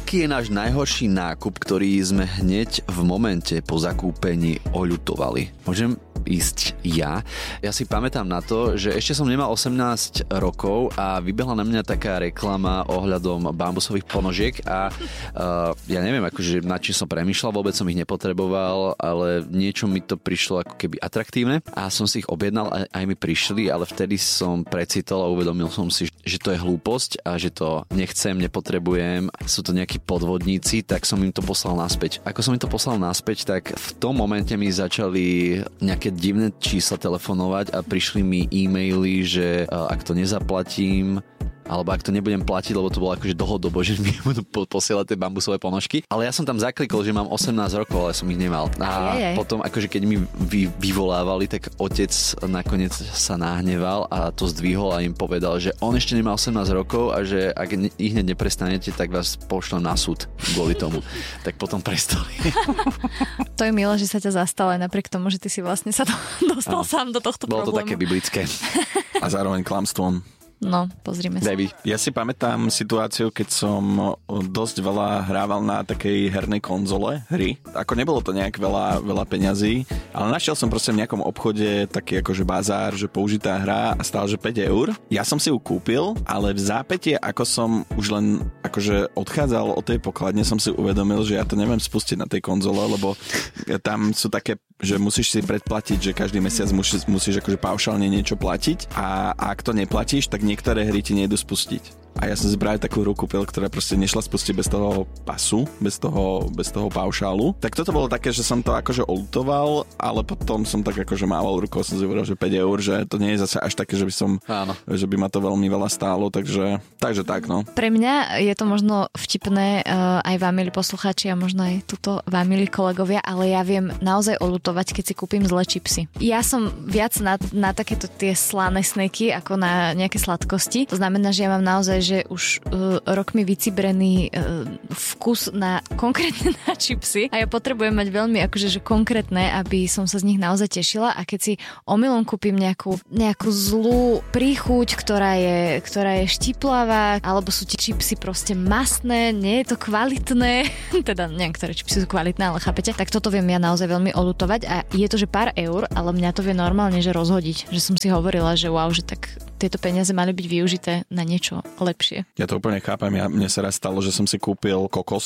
Aký je náš najhorší nákup, ktorý sme hneď v momente po zakúpení oľutovali? Môžem ísť ja. Ja si pamätám na to, že ešte som nemal 18 rokov a vybehla na mňa taká reklama ohľadom bambusových ponožiek a ja neviem, akože nad čím som premýšľal, vôbec som ich nepotreboval, ale niečo mi to prišlo ako keby atraktívne a som si ich objednal a aj mi prišli, ale vtedy som precitol a uvedomil som si, že to je hlúposť a že to nechcem, nepotrebujem, sú to nejakí podvodníci, tak som im to poslal naspäť. Ako som im to poslal naspäť, tak v tom momente mi začali nejaké divné čísla telefonovať a prišli mi e-maily, že ak to nezaplatím, alebo ak to nebudem platiť, lebo to bolo akože dlhodobo, že mi budú posielať tie bambusové ponožky. Ale ja som tam zaklikol, že mám 18 rokov, ale som ich nemal. A potom akože keď mi vyvolávali, tak otec nakoniec sa nahneval a to zdvihol a im povedal, že on ešte nemá 18 rokov a že ak ich hneď neprestanete, tak vás pošlem na súd kvôli tomu. Tak potom prestali. To je milé, že sa ťa zastal aj napriek tomu, že ty si vlastne sa dostal sám do tohto problému. Bolo to také biblické. A zároveň klamstvom. No, pozrime sa. David. Ja si pamätám situáciu, keď som dosť veľa hrával na takej hernej konzole hry. Ako nebolo to nejak veľa peňazí, ale našiel som proste v nejakom obchode taký akože bazár, že použitá hra a stála, že 5 eur. Ja som si ju kúpil, ale v zápätie, ako som už len akože odchádzal od tej pokladne, som si uvedomil, že ja to neviem spustiť na tej konzole, lebo tam sú také, že musíš si predplatiť, že každý mesiac musíš akože paušálne niečo platiť a ak to neplatíš, tak niektoré hry ti nejdu spustiť. A ja som si práve takú hru kúpil, ktorá proste nešla spustiť bez toho pasu, bez toho paušálu. Tak toto bolo také, že som to akože oľutoval, ale potom som tak akože mával rukou, som si hovoril, že 5 eur, že to nie je zase až také, že by som, že by ma to veľmi veľa stálo, takže tak, no. Pre mňa je to možno vtipné aj vám, milí poslucháči, a možno aj tuto vám, milí kolegovia, ale ja viem naozaj oľutovať, keď si kúpim zlé čipsy. Ja som viac na takéto tie slané sneky, ako na nejaké sladkosti. To znamená, že ja mám naozaj že už rokmi vycibrený vkus na konkrétne na čipsy a ja potrebujem mať veľmi akože že konkrétne, aby som sa z nich naozaj tešila a keď si omylom kúpim nejakú zlú príchuť, ktorá je štiplavá, alebo sú tie čipsy proste mastné, nie je to kvalitné, teda niektoré čipsy sú kvalitné, ale chápete, tak toto viem ja naozaj veľmi oľutovať a je to, že pár eur, ale mňa to vie normálne, že rozhodiť, že som si hovorila, že wow, že tak tieto peniaze mali byť využité na niečo lepšie. Ja to úplne chápem. Mne sa raz stalo, že som si kúpil kokos,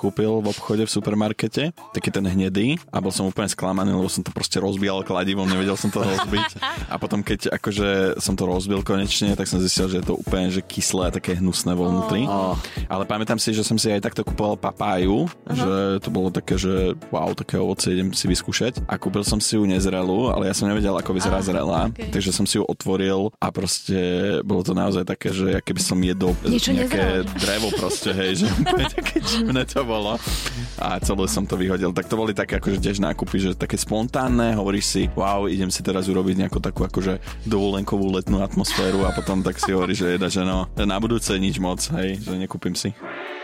v obchode v supermarkete, taký ten hnedý a bol som úplne sklamaný, lebo som to proste rozbíjal kladivom, nevedel som to rozbiť. A potom keď akože som to rozbil konečne, tak som zistil, že je to úplne že kyslé a také hnusné vo vnútri. Ale pamätám si, že som si aj takto kúpoval papáju, že to bolo také, že wow, také ovocie idem si vyskúšať. A kúpil som si ju nezrelú, ale ja som nevedel, ako vyzerá zrelá, takže som si ju otvoril a proste bolo to naozaj také, že keby som jedol nejaké drevo proste, hej, že také divné to bolo a celé som to vyhodil. Tak to boli také akože tiež nákupy, že také spontánne, hovoríš si, wow, idem si teraz urobiť nejakú takú akože dovolenkovú letnú atmosféru a potom tak si hovoríš, že no, na budúce nič moc, hej, že nekúpim si.